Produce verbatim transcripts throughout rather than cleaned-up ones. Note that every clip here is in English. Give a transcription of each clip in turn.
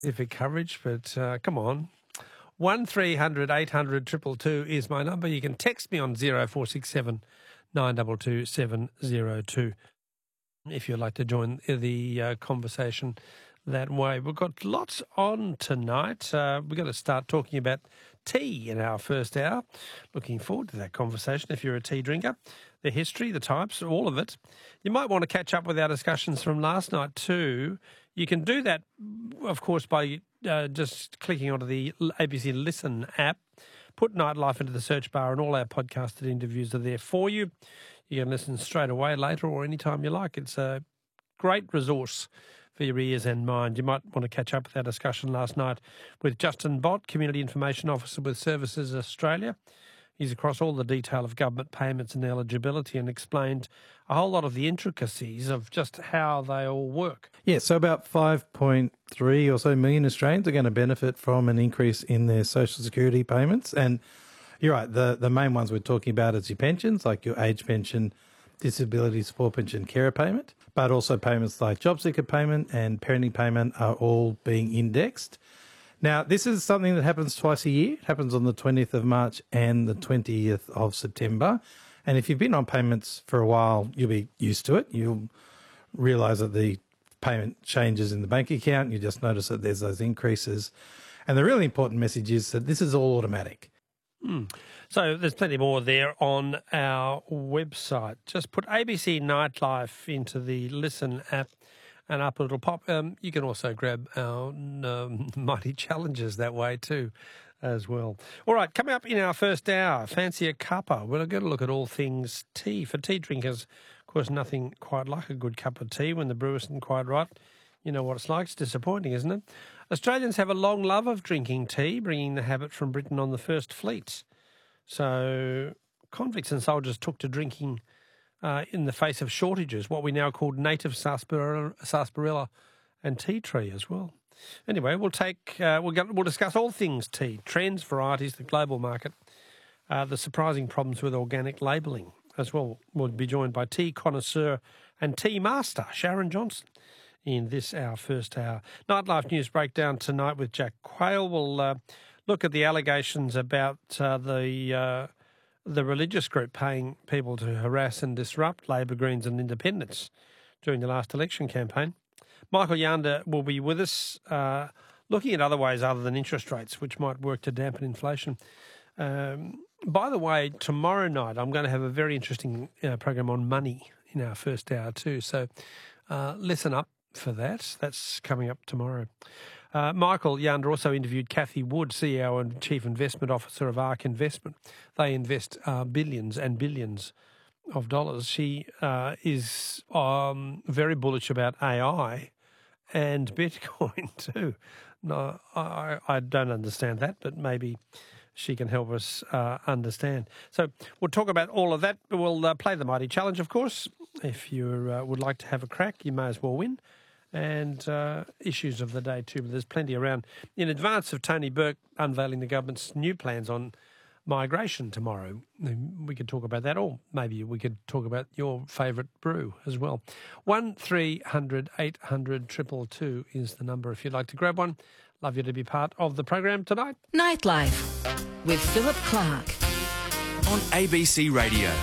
Specific coverage, but uh, come on. one three hundred eight hundred two two two is my number. You can text me on zero four six seven nine two two seven zero two if you'd like to join the uh, conversation that way. We've got lots on tonight. Uh, we're going to start talking about tea in our first hour. Looking forward to that conversation if you're a tea drinker. The history, the types, all of it. You might want to catch up with our discussions from last night too. You can do that, of course, by uh, just clicking onto the A B C Listen app. Put Nightlife into the search bar and all our podcasted interviews are there for you. You can listen straight away, later, or anytime you like. It's a great resource for your ears and mind. You might want to catch up with our discussion last night with Justin Bott, Community Information Officer with Services Australia. He's across all the detail of government payments and eligibility and explained a whole lot of the intricacies of just how they all work. Yeah, so about five point three or so million Australians are going to benefit from an increase in their social security payments. And you're right, the, the main ones we're talking about is your pensions, like your age pension, disability support pension, carer payment, but also payments like job seeker payment and parenting payment are all being indexed. Now, this is something that happens twice a year. It happens on the twentieth of March and the twentieth of September. And if you've been on payments for a while, you'll be used to it. You'll realise that the payment changes in the bank account. You just notice that there's those increases. And the really important message is that this is all automatic. Mm. So there's plenty more there on our website. Just put A B C Nightlife into the Listen app and up it'll pop. Um, you can also grab our um, Mighty Challenges that way too as well. All right, coming up in our first hour, fancy a cuppa. We're going to look at all things tea. For tea drinkers, of course, nothing quite like a good cup of tea when the brew isn't quite right. You know what it's like. It's disappointing, isn't it? Australians have a long love of drinking tea, bringing the habit from Britain on the first fleet. So convicts and soldiers took to drinking uh, in the face of shortages, what we now call native sarsaparilla, sarsaparilla and tea tree as well. Anyway, we'll take uh, we'll, get, we'll discuss all things tea, trends, varieties, the global market, uh, the surprising problems with organic labelling as well. We'll be joined by tea connoisseur and tea master Sharon Johnson in this, our first hour. Nightlife News Breakdown tonight with Jack Quayle. We'll uh, look at the allegations about uh, the uh, the religious group paying people to harass and disrupt Labor, Greens and Independents during the last election campaign. Michael Yander will be with us, uh, looking at other ways other than interest rates, which might work to dampen inflation. Um, by the way, tomorrow night I'm going to have a very interesting uh, program on money in our first hour too, so uh, listen up for that. That's coming up tomorrow. Uh, Michael Yander also interviewed Cathy Wood, C E O and Chief Investment Officer of ARK Investment. They invest uh, billions and billions of dollars. She uh, is um, very bullish about A I and Bitcoin too. No, I, I don't understand that, but maybe she can help us uh, understand. So we'll talk about all of that. We'll uh, play the Mighty Challenge, of course. If you uh, would like to have a crack, you may as well win. And uh, issues of the day too, but there's plenty around. In advance of Tony Burke unveiling the government's new plans on migration tomorrow, we could talk about that, or maybe we could talk about your favourite brew as well. one three hundred eight hundred two two two is the number if you'd like to grab one. Love you to be part of the program tonight. Nightlife with Philip Clark on A B C Radio.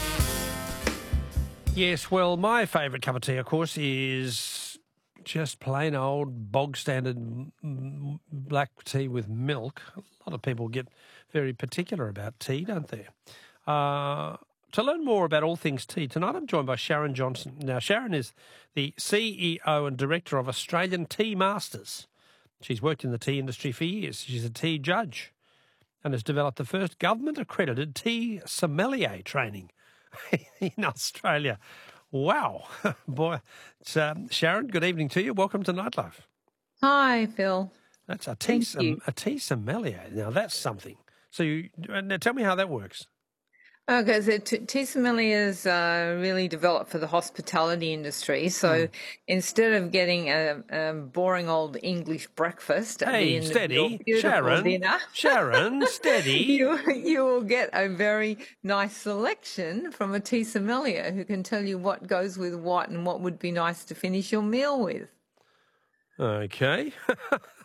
Yes, well, my favourite cup of tea, of course, is just plain old bog standard black tea with milk. A lot of people get very particular about tea, don't they? Uh, to learn more about all things tea, tonight I'm joined by Sharon Johnson. Now, Sharon is the C E O and Director of Australian Tea Masters. She's worked in the tea industry for years. She's a tea judge and has developed the first government-accredited tea sommelier training in Australia. Wow. Boy, it's, um, Sharon, good evening to you. Welcome to Nightlife. Hi, Phil. That's a tea, Thank you. a tea sommelier. Now, that's something. So you, now tell me how that works. Okay, so t- tea sommeliers are really developed for the hospitality industry. So mm. instead of getting a, a boring old English breakfast at hey, the end steady, of your beautiful Sharon, dinner, Sharon, steady. You, you will get a very nice selection from a tea sommelier who can tell you what goes with what and what would be nice to finish your meal with. Okay.